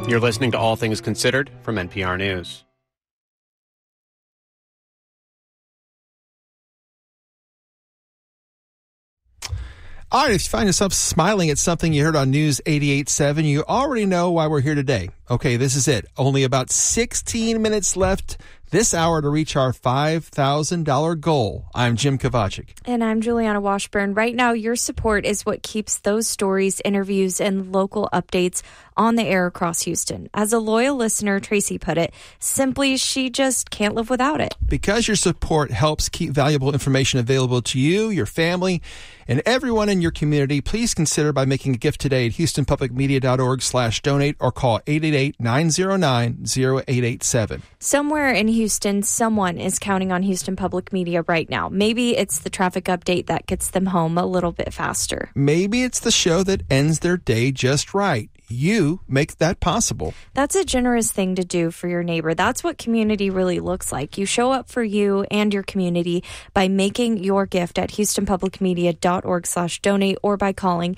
You're listening to All Things Considered from NPR News. All right, if you find yourself smiling at something you heard on News 88.7, you already know why we're here today. Okay, this is it. Only about 16 minutes left this hour to reach our $5,000 goal. I'm Jim Kovacic. And I'm Juliana Washburn. Right now, your support is what keeps those stories, interviews, and local updates on the air across Houston. As a loyal listener, Tracy put it, simply, she just can't live without it. Because your support helps keep valuable information available to you, your family, and everyone in your community, please consider by making a gift today at HoustonPublicMedia.org/donate or call 888-909-0887. Somewhere in Houston, someone is counting on Houston Public Media right now. Maybe it's the traffic update that gets them home a little bit faster. Maybe it's the show that ends their day just right. You make that possible. That's a generous thing to do for your neighbor. That's what community really looks like. You show up for you and your community by making your gift at HoustonPublicMedia.org/donate or by calling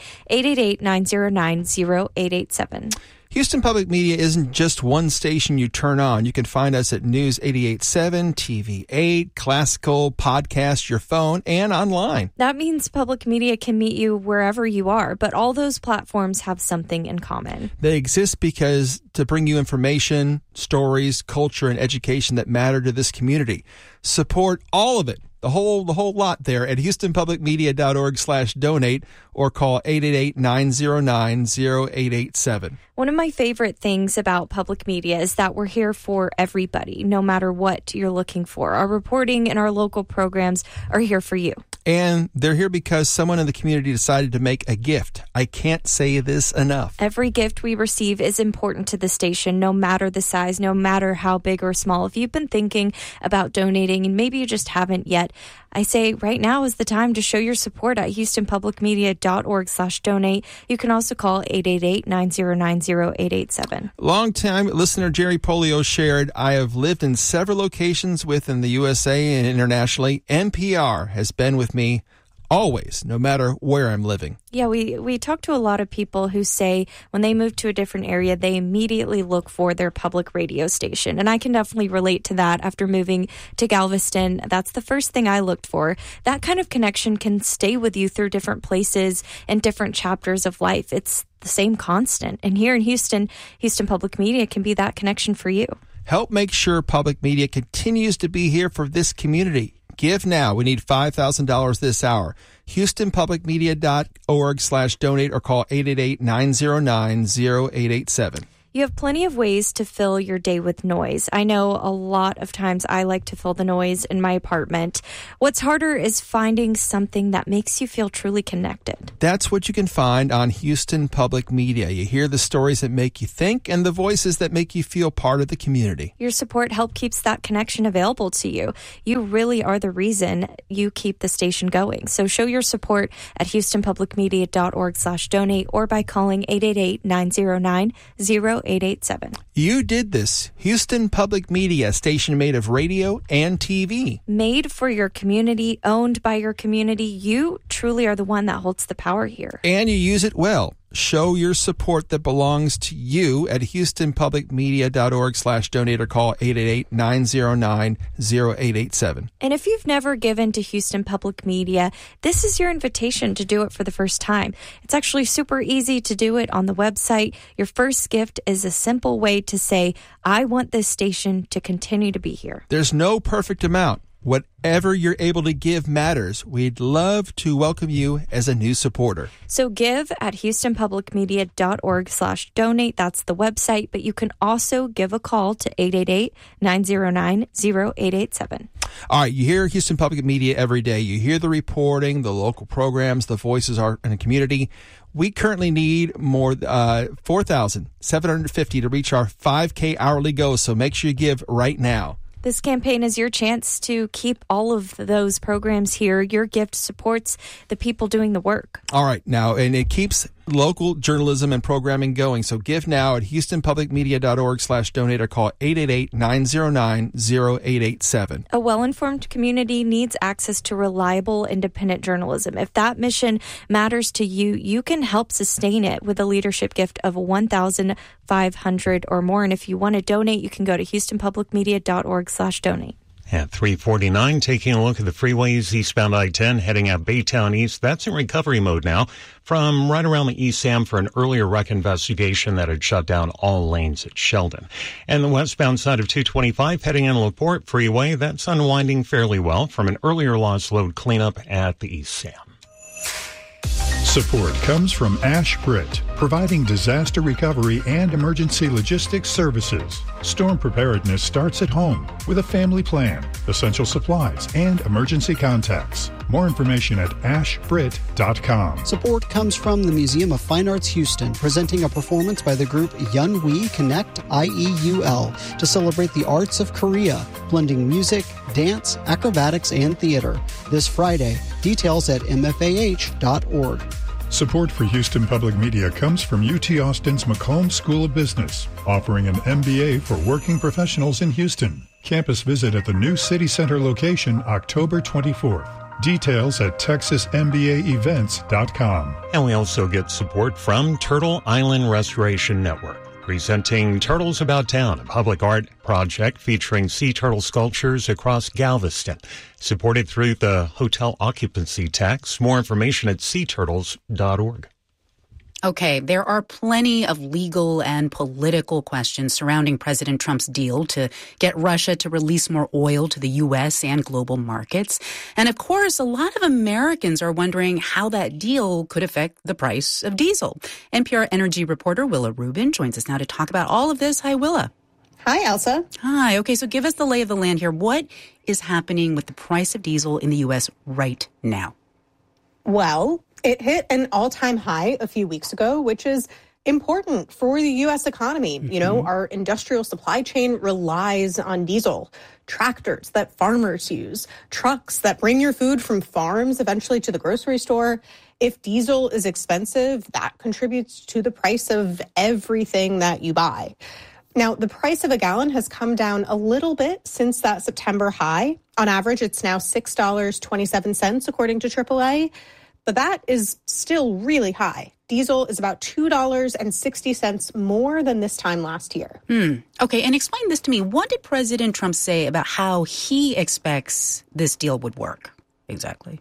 888-909-0887. Houston Public Media isn't just one station you turn on. You can find us at News 88.7, TV8, Classical, podcast, your phone, and online. That means public media can meet you wherever you are, but all those platforms have something in common. They exist because to bring you information, stories, culture, and education that matter to this community. Support all of it. The whole lot there at HoustonPublicMedia.org/donate or call 888-909-0887. One of my favorite things about public media is that we're here for everybody, no matter what you're looking for. Our reporting and our local programs are here for you. And they're here because someone in the community decided to make a gift. I can't say this enough. Every gift we receive is important to the station, no matter the size, no matter how big or small. If you've been thinking about donating and maybe you just haven't yet, I say right now is the time to show your support at HoustonPublicMedia.org/donate. You can also call 888-909-0887. Longtime listener Jerry Polio shared, I have lived in several locations within the USA and internationally. NPR has been with me always, no matter where I'm living. Yeah, we talk to a lot of people who say when they move to a different area, they immediately look for their public radio station. And I can definitely relate to that after moving to Galveston. That's the first thing I looked for. That kind of connection can stay with you through different places and different chapters of life. It's the same constant. And here in Houston, Houston Public Media can be that connection for you. Help make sure public media continues to be here for this community. Give now. We need $5,000 this hour. HoustonPublicMedia.org/donate or call 888-909-0887. You have plenty of ways to fill your day with noise. I know a lot of times I like to fill the noise in my apartment. What's harder is finding something that makes you feel truly connected. That's what you can find on Houston Public Media. You hear the stories that make you think and the voices that make you feel part of the community. Your support helps keeps that connection available to you. You really are the reason you keep the station going. So show your support at HoustonPublicMedia.org/donate or by calling 888-909-0887. You did this. Houston Public Media, station made of radio and TV. Made for your community, owned by your community. You truly are the one that holds the power here. And you use it well. Show your support that belongs to you at HoustonPublicMedia.org/donate or call 888-909-0887. And if you've never given to Houston Public Media, this is your invitation to do it for the first time. It's actually super easy to do it on the website. Your first gift is a simple way to say, I want this station to continue to be here. There's no perfect amount. Whatever you're able to give matters. We'd love to welcome you as a new supporter. So give at HoustonPublicMedia.org/donate. That's the website, but you can also give a call to 888-909-0887. All right, you hear Houston Public Media every day. You hear the reporting, the local programs, the voices are in the community. We currently need more 4,750 to reach our 5K hourly goal, so make sure you give right now. This campaign is your chance to keep all of those programs here. Your gift supports the people doing the work. All right, now, and it keeps local journalism and programming going. So give now at HoustonPublicMedia.org/donate or call 888-909-0887. A well-informed community needs access to reliable, independent journalism. If that mission matters to you, you can help sustain it with a leadership gift of $1,500 500 or more. And if you want to donate, you can go to houstonpublicmedia.org/donate. At 3:49, taking a look at the freeways eastbound I-10 heading out Baytown East. That's in recovery mode now from right around the East Sam for an earlier wreck investigation that had shut down all lanes at Sheldon. And the westbound side of 225 heading in LaPorte Freeway, that's unwinding fairly well from an earlier lost load cleanup at the East Sam. Support comes from Ash Britt, providing disaster recovery and emergency logistics services. Storm preparedness starts at home with a family plan, essential supplies, and emergency contacts. More information at ashbrit.com. Support comes from the Museum of Fine Arts Houston, presenting a performance by the group Yun We Connect IEUL to celebrate the arts of Korea, blending music, dance, acrobatics, and theater. This Friday. Details at mfah.org. Support for Houston Public Media comes from UT Austin's McCombs School of Business, offering an MBA for working professionals in Houston. Campus visit at the new City Center location October 24th. Details at texasmbaevents.com. And we also get support from Turtle Island Restoration Network, presenting Turtles About Town, a public art project featuring sea turtle sculptures across Galveston, supported through the hotel occupancy tax. More information at seaturtles.org. Okay, there are plenty of legal and political questions surrounding President Trump's deal to get Russia to release more oil to the U.S. and global markets. And of course, a lot of Americans are wondering how that deal could affect the price of diesel. NPR energy reporter Willa Rubin joins us now to talk about all of this. Hi, Willa. Hi, Elsa. Hi. Okay, so give us the lay of the land here. What is happening with the price of diesel in the U.S. right now? Well, it hit an all-time high a few weeks ago, which is important for the U.S. economy. You know, our industrial supply chain relies on diesel. Tractors that farmers use, trucks that bring your food from farms eventually to the grocery store. If diesel is expensive, that contributes to the price of everything that you buy. Now, the price of a gallon has come down a little bit since that September high. On average, it's now $6.27, according to AAA. But that is still really high. Diesel is about $2.60 more than this time last year. Okay, and explain this to me. What did President Trump say about how he expects this deal would work exactly?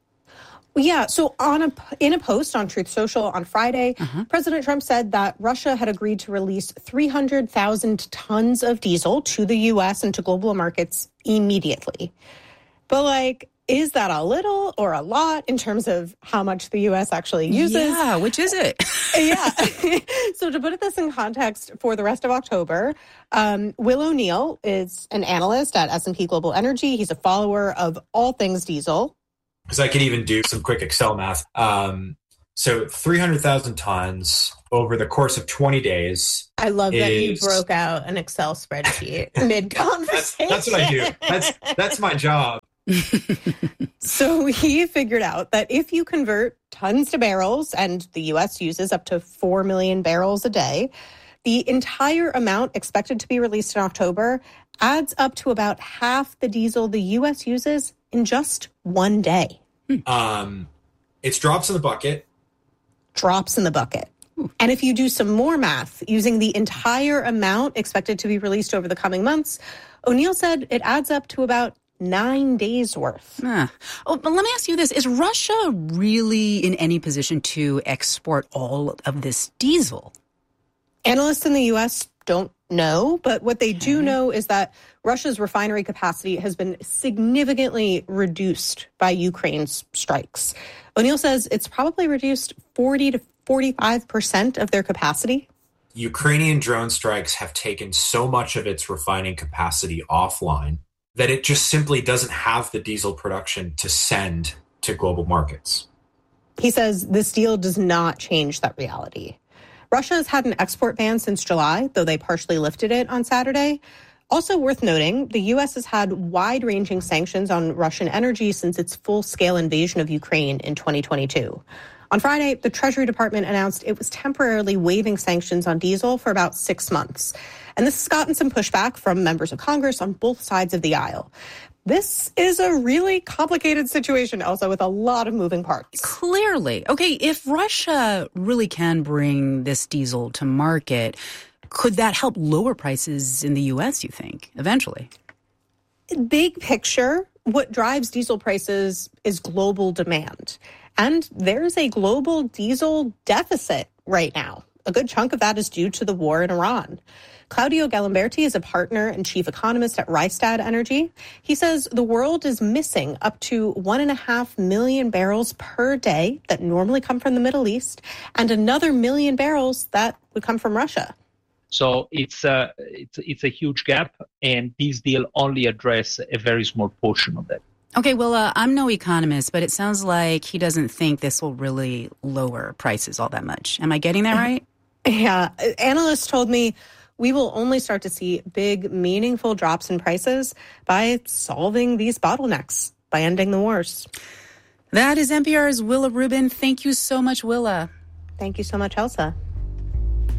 Yeah, so in a post on Truth Social on Friday, President Trump said that Russia had agreed to release 300,000 tons of diesel to the U.S. and to global markets immediately. But, is that a little or a lot in terms of how much the U.S. actually uses? Yeah, which is it? Yeah. So to put this in context for the rest of October, Will O'Neill is an analyst at S&P Global Energy. He's a follower of all things diesel. Because I could even do some quick Excel math. So 300,000 tons over the course of 20 days. I love that you broke out an Excel spreadsheet mid-conversation. That's what I do. That's my job. So he figured out that if you convert tons to barrels, and the U.S. uses up to 4 million barrels a day, the entire amount expected to be released in October adds up to about half the diesel the U.S. uses in just one day. It's drops in the bucket. Drops in the bucket. And if you do some more math using the entire amount expected to be released over the coming months, O'Neill said it adds up to about 9 days worth. But let me ask you this. Is Russia really in any position to export all of this diesel? Analysts in the U.S. don't know, but what they do know is that Russia's refinery capacity has been significantly reduced by Ukraine's strikes. O'Neill says it's probably reduced 40 to 45% of their capacity. Ukrainian drone strikes have taken so much of its refining capacity offline that it just simply doesn't have the diesel production to send to global markets. He says this deal does not change that reality. Russia has had an export ban since July, though they partially lifted it on Saturday. Also worth noting, the U.S. has had wide-ranging sanctions on Russian energy since its full-scale invasion of Ukraine in 2022. On Friday, the Treasury Department announced it was temporarily waiving sanctions on diesel for about 6 months. And this has gotten some pushback from members of Congress on both sides of the aisle. This is a really complicated situation, also with a lot of moving parts. Clearly. Okay, if Russia really can bring this diesel to market, Could that help lower prices in the U.S., you think, eventually? Big picture, what drives diesel prices is global demand. And there's a global diesel deficit right now. A good chunk of that is due to the war in Iran. Claudio Galimberti is a partner and chief economist at Rystad Energy. He says the world is missing up to 1.5 million barrels per day that normally come from the Middle East and another 1 million barrels that would come from Russia. So it's a huge gap, and this deal only addresses a very small portion of that. Okay, well, I'm no economist, but it sounds like he doesn't think this will really lower prices all that much. Am I getting that right? Yeah. Analysts told me we will only start to see big, meaningful drops in prices by solving these bottlenecks, by ending the wars. That is NPR's Willa Rubin. Thank you so much, Willa. Thank you so much, Elsa.